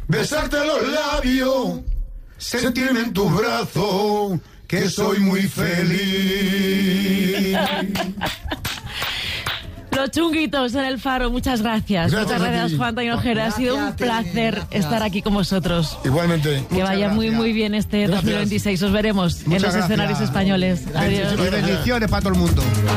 besarte los labios, sentirme en tus brazos, que soy muy feliz. Los Chunguitos en el Faro, muchas gracias. Muchas gracias, Juan Tinojero. Ha sido un placer estar aquí con vosotros. Igualmente. Que vaya muy bien este 2026. Os veremos en los escenarios españoles. Adiós. Y bendiciones para todo el mundo.